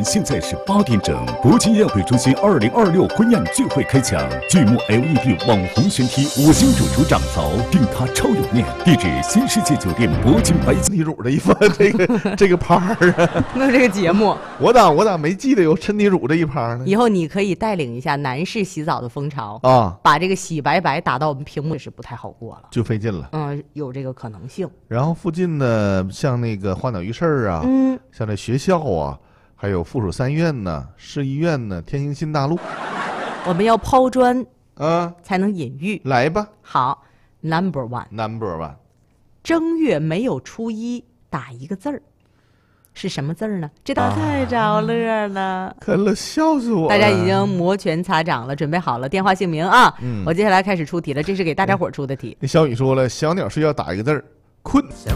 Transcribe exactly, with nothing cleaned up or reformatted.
现在是八点整，国际宴会中心二零二六婚宴聚会开抢，巨幕 L E D 网红悬梯，五星主厨掌勺，定它超有面。地址：新世界酒店铂金白陈体乳的一份这个这个趴啊， 没有这个节目。 我咋我咋没记得有陈体乳这一趴呢？ 以后你可以带领一下男士洗澡的风潮啊， 把这个洗白白打到我们屏幕是不太好过了， 就费劲了。 嗯，有这个可能性。 然后附近呢，像那个花鸟鱼市啊， 嗯， 像这学校啊，还有附属三院呢、市医院呢、天星新大陆， 我们要抛砖啊， 才能引玉。 来吧。 好 ，Number one， Number one， 正月没有初一，打一个字儿，是什么字儿呢？这道太着乐了， 可乐笑死我了！ 大家已经摩拳擦掌了，准备好了，电话姓名啊！ 嗯， 我接下来开始出题了，这是给大家伙出的题。 那小雨说了，小鸟睡觉打一个字儿，困。